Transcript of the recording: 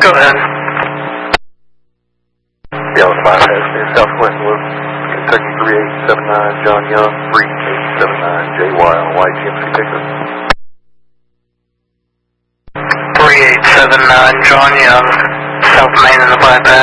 Go ahead. Yeah, on the bypass near Southwest Loop, Kentucky 3879 John Young, 3879 JY on white GMC pickup. 3879 John Young, South Main in the bypass.